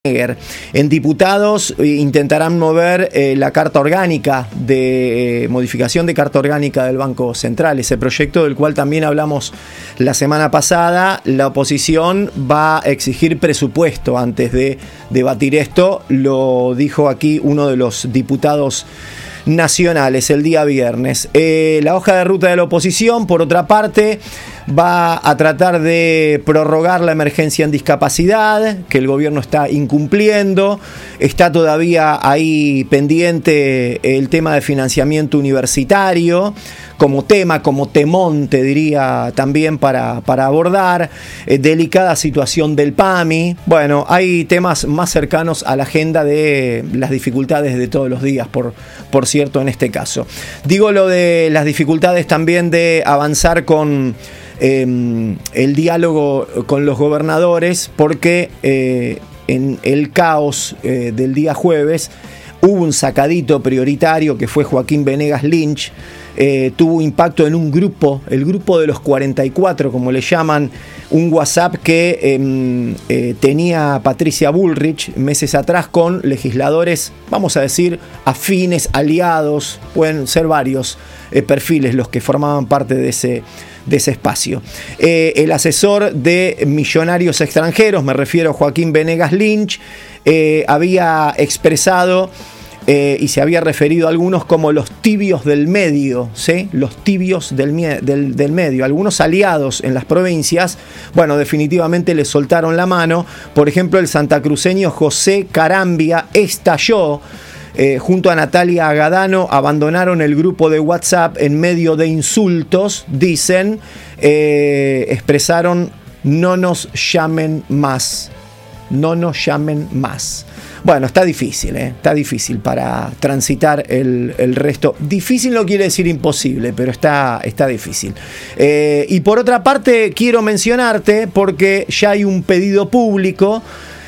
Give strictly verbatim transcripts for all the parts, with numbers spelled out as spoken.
En diputados intentarán mover eh, la carta orgánica de eh, modificación de carta orgánica del Banco Central, ese proyecto del cual también hablamos la semana pasada. La oposición va a exigir presupuesto antes de debatir esto, lo dijo aquí uno de los diputados nacionales el día viernes. Eh, la hoja de ruta de la oposición, por otra parte, va a tratar de prorrogar la emergencia en discapacidad, que el gobierno está incumpliendo. Está todavía ahí pendiente el tema de financiamiento universitario, como tema, como temón, te diría también para, para abordar. Eh, delicada situación del P A M I. Bueno, hay temas más cercanos a la agenda de las dificultades de todos los días, por, por cierto, en este caso. Digo lo de las dificultades también de avanzar con Eh, el diálogo con los gobernadores, porque eh, en el caos eh, del día jueves hubo un sacadito prioritario que fue Joaquín Venegas Lynch. Eh, tuvo impacto en un grupo, el grupo de los cuarenta y cuatro, como le llaman, un WhatsApp que eh, eh, tenía Patricia Bullrich meses atrás con legisladores, vamos a decir, afines, aliados, pueden ser varios eh, perfiles los que formaban parte de ese de ese espacio. Eh, el asesor de millonarios extranjeros, me refiero a Joaquín Venegas Lynch, eh, había expresado eh, y se había referido a algunos como los tibios del medio, ¿sí? Los tibios del, del, del medio, algunos aliados en las provincias. Bueno, definitivamente le soltaron la mano. Por ejemplo, el santacruceño José Carambia estalló. Eh, junto a Natalia Agadano abandonaron el grupo de WhatsApp en medio de insultos, dicen, eh, expresaron: no nos llamen más, no nos llamen más. Bueno, está difícil, ¿eh? Está difícil para transitar el, el resto. Difícil no quiere decir imposible, pero está, está difícil. Eh, y por otra parte, quiero mencionarte, porque ya hay un pedido público.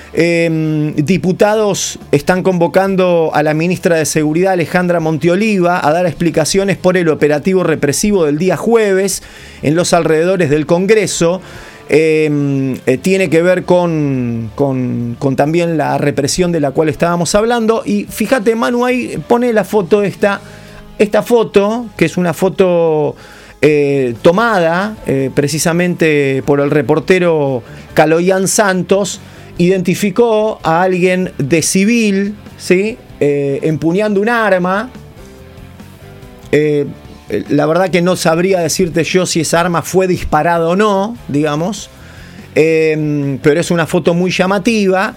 Eh, diputados están convocando a la ministra de Seguridad, Alejandra Monteoliva, a dar explicaciones por el operativo represivo del día jueves en los alrededores del Congreso. Eh, eh, tiene que ver con, con, con también la represión de la cual estábamos hablando. Y fíjate, Manu, ahí pone la foto esta, esta foto, que es una foto eh, tomada eh, precisamente por el reportero Caloyán Santos. Identificó a alguien de civil, ¿sí? eh, empuñando un arma. Eh, la verdad que no sabría decirte yo si esa arma fue disparada o no, digamos. Eh, pero es una foto muy llamativa.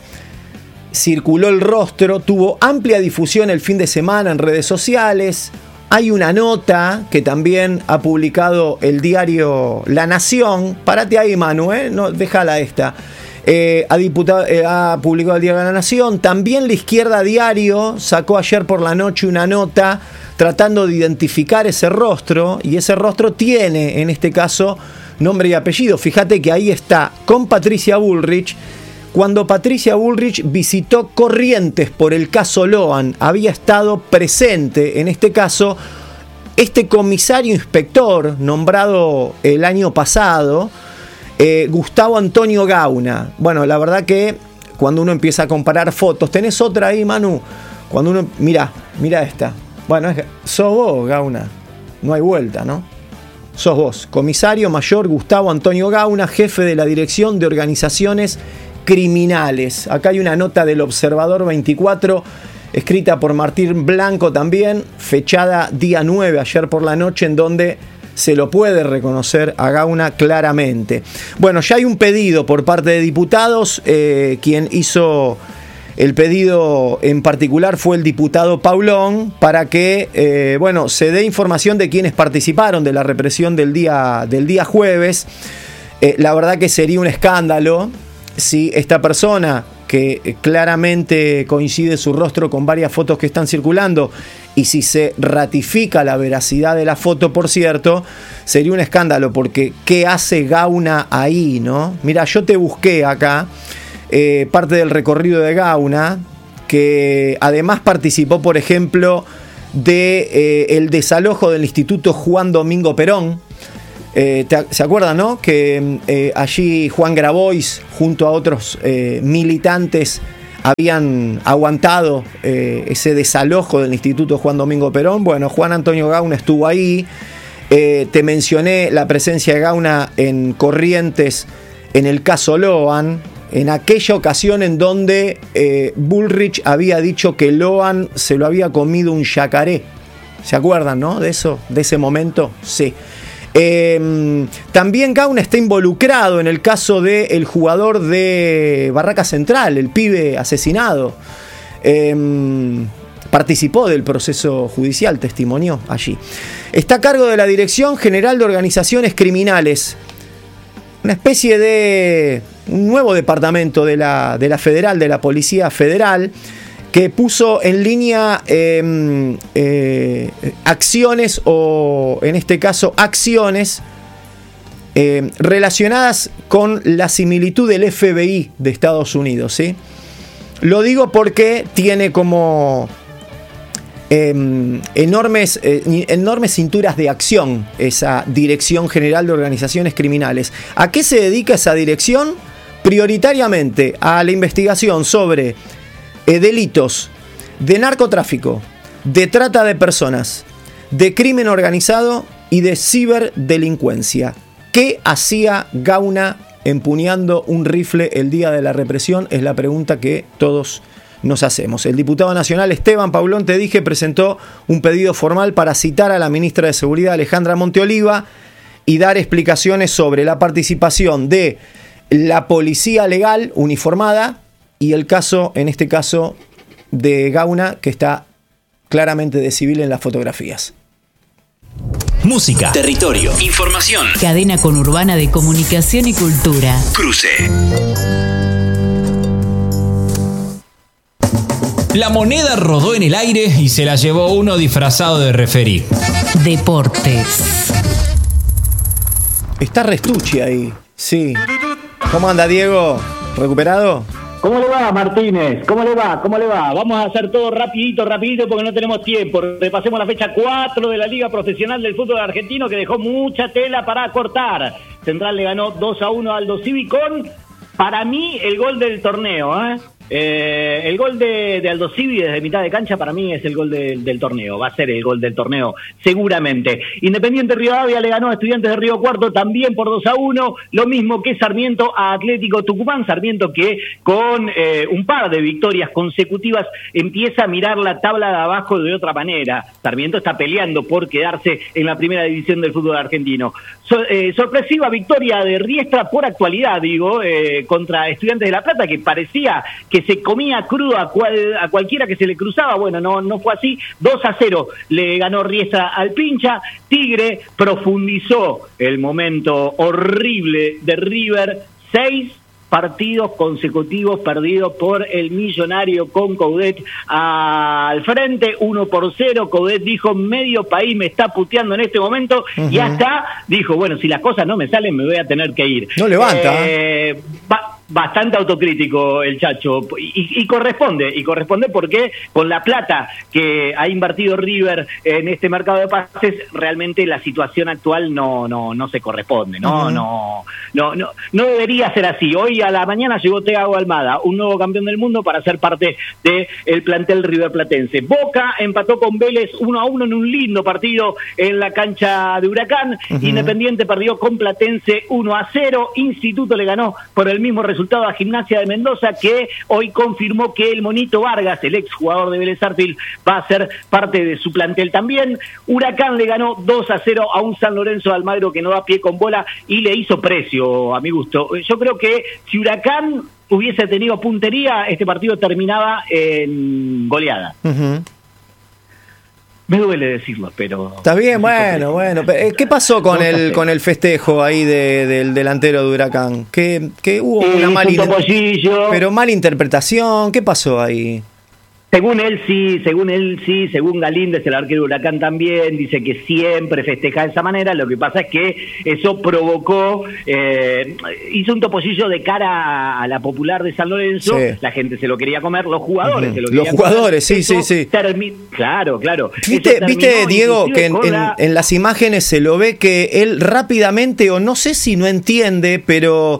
Circuló el rostro, tuvo amplia difusión el fin de semana en redes sociales. Hay una nota que también ha publicado el diario La Nación. Párate ahí, Manu, ¿eh? No, déjala esta. Eh, ha, diputado, eh, ha publicado el diario La Nación. También La Izquierda Diario sacó ayer por la noche una nota tratando de identificar ese rostro, y ese rostro tiene, en este caso, nombre y apellido. Fíjate que ahí está, con Patricia Bullrich. Cuando Patricia Bullrich visitó Corrientes por el caso Loan, había estado presente, en este caso, este comisario inspector nombrado el año pasado, Eh, Gustavo Antonio Gauna. Bueno, la verdad que cuando uno empieza a comparar fotos, tenés otra ahí, Manu, cuando uno, mira, mira esta, bueno, es, sos vos, Gauna, no hay vuelta, ¿no? Sos vos, comisario mayor Gustavo Antonio Gauna, jefe de la Dirección de Organizaciones Criminales. Acá hay una nota del Observador veinticuatro, escrita por Martín Blanco también, fechada día nueve, ayer por la noche, en donde se lo puede reconocer a Gauna claramente. Bueno, ya hay un pedido por parte de diputados. Eh, quien hizo el pedido en particular fue el diputado Paulón, para que eh, bueno, se dé información de quienes participaron de la represión del día, del día jueves. Eh, la verdad que sería un escándalo si esta persona, que claramente coincide su rostro con varias fotos que están circulando, y si se ratifica la veracidad de la foto, por cierto, sería un escándalo, porque ¿qué hace Gauna ahí, no? Mira, yo te busqué acá eh, parte del recorrido de Gauna, que además participó, por ejemplo, de eh, el desalojo del Instituto Juan Domingo Perón. Eh, te, ¿Se acuerdan, no? Que eh, allí Juan Grabois, junto a otros eh, militantes habían aguantado eh, ese desalojo del Instituto Juan Domingo Perón. Bueno, Juan Antonio Gauna estuvo ahí. Eh, te mencioné la presencia de Gauna en Corrientes en el caso Loan, en aquella ocasión en donde eh, Bullrich había dicho que Loan se lo había comido un yacaré. ¿Se acuerdan, no? De eso, de ese momento. Sí. Eh, también Gauna está involucrado en el caso del jugador de Barraca Central, el pibe asesinado. Eh, participó del proceso judicial, testimonió allí. Está a cargo de la Dirección General de Organizaciones Criminales, una especie de un nuevo departamento de la, de la Federal, de la Policía Federal, que puso en línea eh, eh, acciones, o en este caso acciones eh, relacionadas con la similitud del F B I de Estados Unidos, ¿sí? Lo digo porque tiene como eh, enormes, eh, enormes cinturas de acción esa Dirección General de Organizaciones Criminales. ¿A qué se dedica esa dirección? Prioritariamente a la investigación sobre Eh, delitos de narcotráfico, de trata de personas, de crimen organizado y de ciberdelincuencia. ¿Qué hacía Gauna empuñando un rifle el día de la represión? Es la pregunta que todos nos hacemos. El diputado nacional Esteban Paulón, te dije, presentó un pedido formal para citar a la ministra de Seguridad Alejandra Monteoliva y dar explicaciones sobre la participación de la policía legal uniformada y el caso, en este caso, de Gauna, que está claramente de civil en las fotografías. Música, territorio, información. Cadena conurbana de comunicación y cultura. Cruce. La moneda rodó en el aire y se la llevó uno disfrazado de referí. Deportes. Está Restucci ahí, sí. ¿Cómo anda, Diego? ¿Recuperado? ¿Cómo le va, Martínez? ¿Cómo le va? ¿Cómo le va? Vamos a hacer todo rapidito, rapidito, porque no tenemos tiempo. Repasemos la fecha cuatro de la Liga Profesional del Fútbol Argentino, que dejó mucha tela para cortar. Central le ganó dos a uno a Aldo Civi con, para mí, el gol del torneo, ¿eh? Eh, el gol de, de Aldo Civi desde mitad de cancha para mí es el gol de, del torneo, va a ser el gol del torneo seguramente. Independiente Rivadavia le ganó a Estudiantes de Río Cuarto también por dos a uno, lo mismo que Sarmiento a Atlético Tucumán. Sarmiento que con eh, un par de victorias consecutivas empieza a mirar la tabla de abajo de otra manera. Sarmiento está peleando por quedarse en la primera división del fútbol argentino. So, eh, sorpresiva victoria de Riestra por actualidad, digo, eh, contra Estudiantes de La Plata, que parecía que se comía crudo a, cual, a cualquiera que se le cruzaba. Bueno, no, no fue así. dos a cero le ganó Riestra al Pincha. Tigre profundizó el momento horrible de River. Seis partidos consecutivos perdidos por el Millonario con Coudet al frente, uno por cero. Coudet dijo, medio país me está puteando en este momento, uh-huh. Y hasta dijo, bueno, si las cosas no me salen me voy a tener que ir. No levanta. Eh, va, bastante autocrítico el Chacho, y, y corresponde, y corresponde porque con la plata que ha invertido River en este mercado de pases, realmente la situación actual no no no se corresponde, no uh-huh. no, no no no debería ser así. Hoy a la mañana llegó Thiago Almada, un nuevo campeón del mundo, para ser parte del plantel riverplatense. Boca empató con Vélez uno a uno en un lindo partido en la cancha de Huracán. Uh-huh. Independiente perdió con Platense uno a cero. Instituto le ganó por el mismo resultado a Gimnasia de Mendoza, que hoy confirmó que el Monito Vargas, el ex jugador de Vélez Sarsfield, va a ser parte de su plantel también. Huracán le ganó dos a cero a un San Lorenzo de Almagro que no da pie con bola y le hizo precio, a mi gusto. Yo creo que si Huracán hubiese tenido puntería, este partido terminaba en goleada. Uh-huh. Me duele decirlo, pero... Está bien, bueno, bueno. ¿Qué pasó con el con el festejo ahí de, del delantero de Huracán? ¿Que, que hubo sí, una mala in- pero mala interpretación? ¿Qué pasó ahí? Según él sí, según él sí, según Galíndez, el arquero de Huracán también, dice que siempre festeja de esa manera. Lo que pasa es que eso provocó, eh, hizo un topollillo de cara a la Popular de San Lorenzo, sí. La gente se lo quería comer, los jugadores uh-huh. se lo querían Los jugadores, comer. sí, eso sí, sí. Termi- claro, claro. ¿Viste, ¿viste Diego, que en, en, en las imágenes se lo ve que él rápidamente, o no sé si no entiende, pero...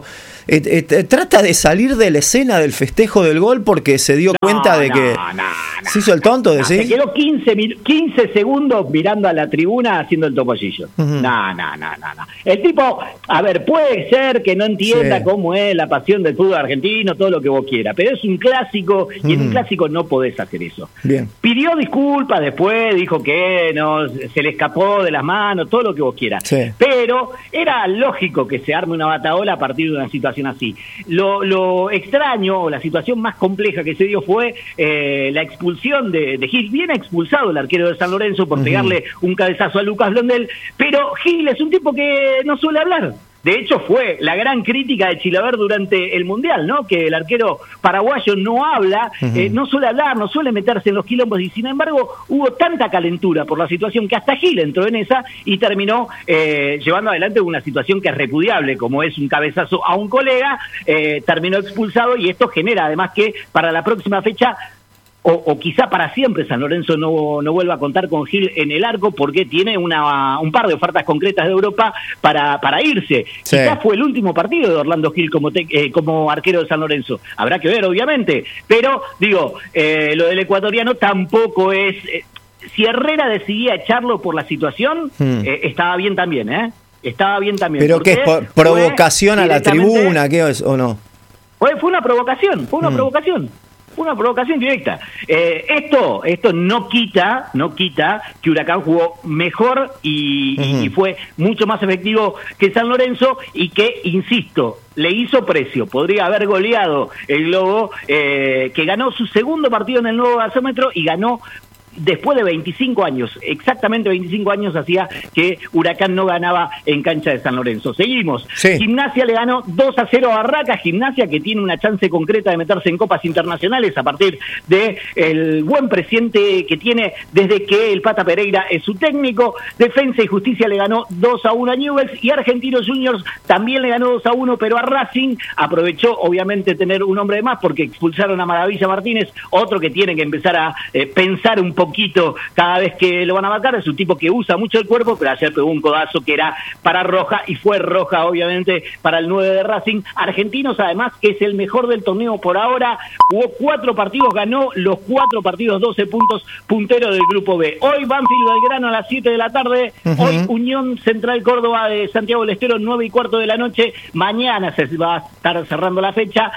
eh, eh, trata de salir de la escena del festejo del gol porque se dio no, cuenta de no, que no, no, se hizo el tonto, no, ¿decís? se quedó quince, quince segundos mirando a la tribuna haciendo el topollillo. Uh-huh. No, no, no, no, no. El tipo, a ver, puede ser que no entienda sí. cómo es la pasión del fútbol argentino, todo lo que vos quieras, pero es un clásico y uh-huh. en un clásico no podés hacer eso. Bien. Pidió disculpas después, dijo que no, se le escapó de las manos, todo lo que vos quieras. Sí. Pero era lógico que se arme una bataola a partir de una situación así. Lo, lo extraño, o la situación más compleja que se dio fue eh, la expulsión de, de Gil. Bien expulsado el arquero de San Lorenzo por uh-huh. pegarle un cabezazo a Lucas Blondel, pero Gil es un tipo que no suele hablar. De hecho, fue la gran crítica de Chilaver durante el Mundial, ¿no? Que el arquero paraguayo no habla, uh-huh. eh, no suele hablar, no suele meterse en los quilombos, y sin embargo hubo tanta calentura por la situación que hasta Gil entró en esa y terminó eh, llevando adelante una situación que es repudiable, como es un cabezazo a un colega, eh, terminó expulsado, y esto genera además que para la próxima fecha O, o quizá para siempre San Lorenzo no, no vuelva a contar con Gil en el arco, porque tiene una, un par de ofertas concretas de Europa para, para irse. Sí. Quizás fue el último partido de Orlando Gil como, te, eh, como arquero de San Lorenzo. Habrá que ver, obviamente. Pero, digo, eh, lo del ecuatoriano tampoco es... Eh, si Herrera decidía echarlo por la situación, hmm. eh, estaba bien también, ¿eh? Estaba bien también. ¿Pero qué es? Por, ¿Provocación a la tribuna? ¿Qué es o no? Fue, fue una provocación, fue una hmm. provocación. Una provocación directa. Eh, esto esto no quita no quita que Huracán jugó mejor y, uh-huh. y fue mucho más efectivo que San Lorenzo, y que, insisto, le hizo precio. Podría haber goleado el Globo, eh, que ganó su segundo partido en el nuevo gasómetro y ganó después de veinticinco años, exactamente veinticinco años hacía que Huracán no ganaba en cancha de San Lorenzo. Seguimos. Sí. Gimnasia le ganó dos a cero a Barracas. Gimnasia, que tiene una chance concreta de meterse en copas internacionales a partir de el buen presente que tiene desde que el Pata Pereira es su técnico. Defensa y Justicia le ganó dos a uno a Newell's, y Argentinos Juniors también le ganó dos a uno, pero a Racing aprovechó obviamente tener un hombre de más porque expulsaron a Maravilla Martínez, otro que tiene que empezar a eh, pensar un poco poquito cada vez que lo van a marcar. Es un tipo que usa mucho el cuerpo, pero ayer pegó un codazo que era para roja, y fue roja obviamente para el nueve de Racing. Argentinos, además, que es el mejor del torneo por ahora, jugó cuatro partidos, ganó los cuatro partidos, doce puntos, puntero del grupo B. Hoy Banfield Belgrano a las siete de la tarde, uh-huh. Hoy Unión Central Córdoba de Santiago del Estero, nueve y cuarto de la noche. Mañana se va a estar cerrando la fecha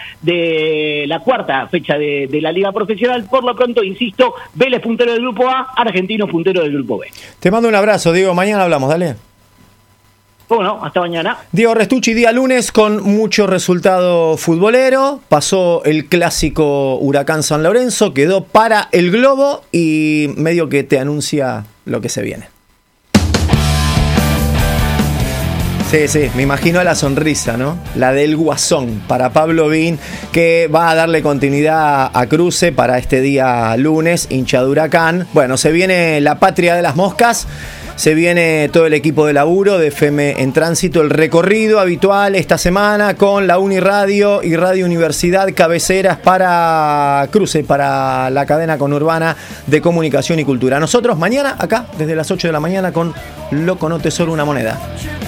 de la cuarta fecha de, de la Liga Profesional. Por lo pronto, insisto, Vélez puntero del grupo A, Argentinos puntero del grupo B. Te mando un abrazo, Diego. Mañana hablamos, dale. ¿Cómo no? Hasta mañana. Diego Restucci, día lunes con mucho resultado futbolero. Pasó el clásico Huracán San Lorenzo, quedó para el Globo y medio que te anuncia lo que se viene. Sí, sí, me imagino la sonrisa, ¿no? La del Guasón para Pablo Bin, que va a darle continuidad a Cruce para este día lunes, hincha de Huracán. Bueno, se viene la patria de las moscas, se viene todo el equipo de laburo de F M en Tránsito, el recorrido habitual esta semana con la Uniradio y Radio Universidad, cabeceras para Cruce, para la cadena conurbana de comunicación y cultura. Nosotros mañana acá, desde las ocho de la mañana, con Loco No Te Solo Una Moneda.